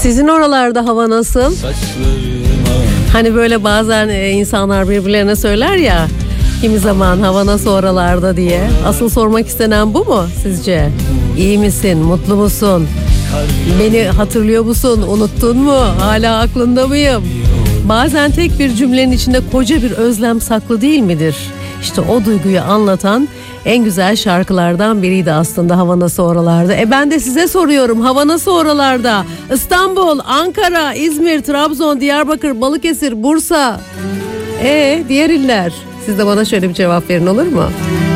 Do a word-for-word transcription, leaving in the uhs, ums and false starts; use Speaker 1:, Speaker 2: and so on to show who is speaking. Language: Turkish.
Speaker 1: Sizin oralarda hava nasıl? Hani böyle bazen insanlar birbirlerine söyler ya, kimi zaman hava nasıl oralarda diye. Asıl sormak istenen bu mu sizce? İyi misin? Mutlu musun? Beni hatırlıyor musun? Unuttun mu? Hala aklında mıyım? Bazen tek bir cümlenin içinde koca bir özlem saklı değil midir? İşte o duyguyu anlatan en güzel şarkılardan biriydi aslında Hava Nasıl Oralarda. E ben de size soruyorum, hava nasıl oralarda? İstanbul, Ankara, İzmir, Trabzon, Diyarbakır, Balıkesir, Bursa. E diğer iller. Siz de bana şöyle bir cevap verin, olur mu?